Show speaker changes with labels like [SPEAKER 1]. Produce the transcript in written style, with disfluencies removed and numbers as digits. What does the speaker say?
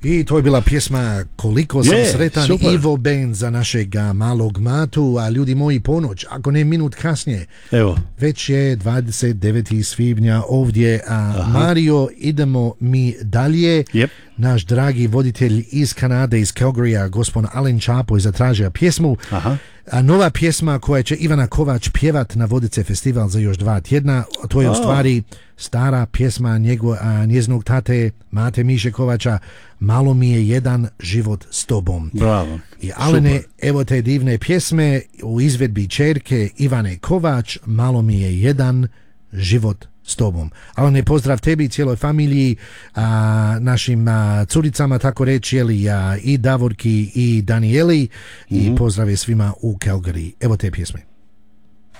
[SPEAKER 1] I to je bila pjesma Koliko sam sretan,
[SPEAKER 2] super.
[SPEAKER 1] Ivo Band za našeg malog Matu, a ljudi moji ponoć, ako ne minut kasnije,
[SPEAKER 2] Evo.
[SPEAKER 1] već je 29. svibnja ovdje, a Mario, idemo mi dalje.
[SPEAKER 2] Yep.
[SPEAKER 1] Naš dragi voditelj iz Kanade, iz Calgarya, gospodin Alen Čapo je zatražio pjesmu. A nova pjesma koja će Ivana Kovač pjevat na Vodice festival za još 2 tjedna, to je u stvari stara pjesma njezinog tate Mate Miše Kovača, Malo mi je jedan život s tobom.
[SPEAKER 2] Bravo.
[SPEAKER 1] I Alene, evo te divne pjesme u izvedbi čerke Ivane Kovač, Malo mi je jedan život s tobom. Alene, pozdrav tebi i cijeloj familiji, našim curicama, tako reći, i Davorki i Danijeli, i pozdrave svima u Calgary. Evo te pjesme.